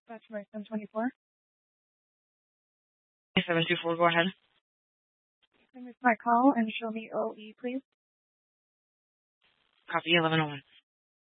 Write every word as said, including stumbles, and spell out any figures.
That's my seven twenty-four. seven two four, go ahead. I missed my call and show me O E, please. Copy eleven oh one.